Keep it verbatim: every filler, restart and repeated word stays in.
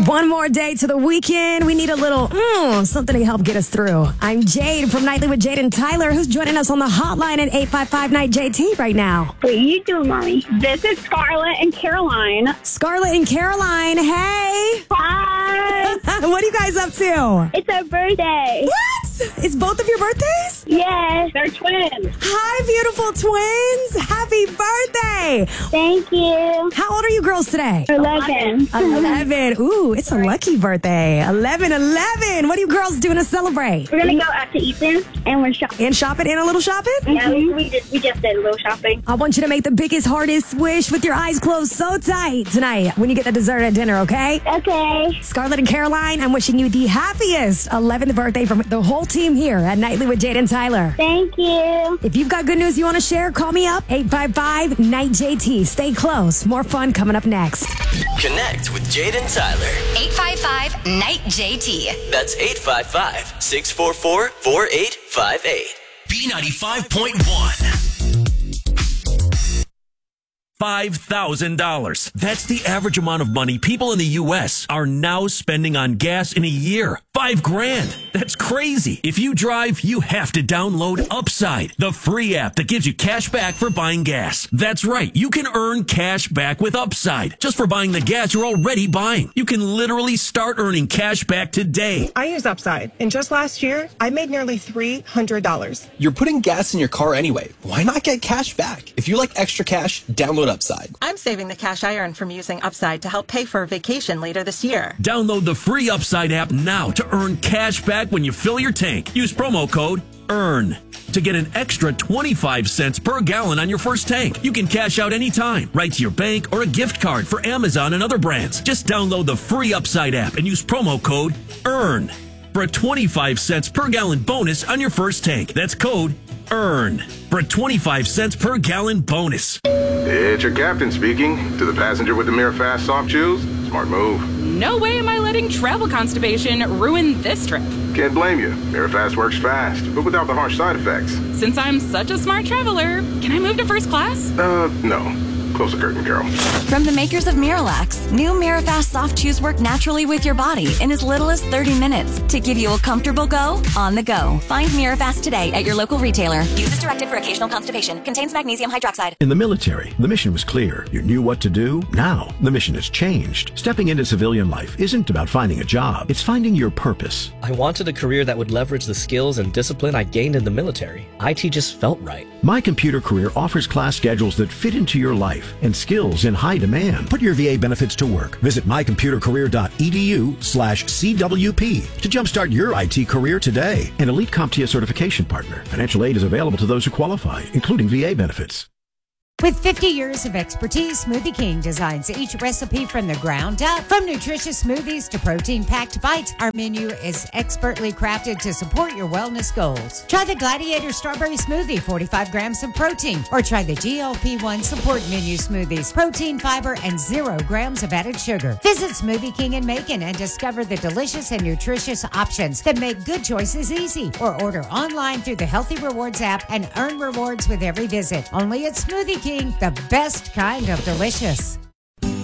One more day to the weekend. We need a little mm, something to help get us through. I'm Jade from Nightly with Jade and Tyler, who's joining us on the hotline at eight five five night J T right now. What are you doing, Mommy? This is Scarlett and Caroline. Scarlett and Caroline, hey. Hi. What are you guys up to? It's our birthday. What? It's both of your birthdays? Yes. They're twins. Hi, beautiful twins. Happy birthday. Thank you. How old are you girls today? Eleven. eleven. Ooh, it's a lucky birthday. eleven, eleven. What are you girls doing to celebrate? We're going to go out to Ethan and we're shopping. And shopping and a little shopping? Yeah, we, we, just, we just did a little shopping. I want you to make the biggest, hardest wish with your eyes closed so tight tonight when you get the dessert at dinner, okay? Okay. Scarlett and Caroline, I'm wishing you the happiest eleventh birthday from the whole team here at Nightly with Jade and Tyler. Thank you. If you've got good news you want to share, call me up, eight five five night J T. Stay close. More fun coming up next. Connect with Jade and Tyler. eight five five night J T. That's eight five five, six four four, four eight five eight. B ninety-five point one. five thousand dollars. That's the average amount of money people in the U S are now spending on gas in a year. Five grand. That's crazy. If you drive, you have to download Upside, the free app that gives you cash back for buying gas. That's right. You can earn cash back with Upside just for buying the gas you're already buying. You can literally start earning cash back today. I use Upside, and just last year, I made nearly three hundred dollars. You're putting gas in your car anyway. Why not get cash back? If you like extra cash, download Upside. I'm saving the cash I earn from using Upside to help pay for a vacation later this year. Download the free Upside app now to earn cash back when you fill your tank. Use promo code EARN to get an extra twenty-five cents per gallon on your first tank. You can cash out anytime, right to your bank or a gift card for Amazon and other brands. Just download the free Upside app and use promo code EARN for a twenty-five cents per gallon bonus on your first tank. That's code EARN for a twenty-five cents per gallon bonus. It's your captain speaking. To the passenger with the Mirror Fast soft chews, smart move. No way am I letting travel constipation ruin this trip. Can't blame you. Mirror Fast works fast, but without the harsh side effects. Since I'm such a smart traveler, can I move to first class? Uh, no. Close the curtain, Carol. From the makers of Miralax, new Mirafast soft chews work naturally with your body in as little as thirty minutes to give you a comfortable go on the go. Find Mirafast today at your local retailer. Use as directed for occasional constipation. Contains magnesium hydroxide. In the military, the mission was clear. You knew what to do. Now, the mission has changed. Stepping into civilian life isn't about finding a job. It's finding your purpose. I wanted a career that would leverage the skills and discipline I gained in the military. I T just felt right. My Computer Career offers class schedules that fit into your life and skills in high demand. Put your V A benefits to work. Visit my computer career dot e d u slash C W P to jumpstart your I T career today. An Elite CompTIA certification partner. Financial aid is available to those who qualify, including V A benefits. With fifty years of expertise, Smoothie King designs each recipe from the ground up. From nutritious smoothies to protein-packed bites, our menu is expertly crafted to support your wellness goals. Try the Gladiator Strawberry Smoothie, forty-five grams of protein. Or try the G L P one Support Menu Smoothies, protein, fiber, and zero grams of added sugar. Visit Smoothie King in Macon and discover the delicious and nutritious options that make good choices easy. Or order online through the Healthy Rewards app and earn rewards with every visit. Only at Smoothie King, the best kind of delicious.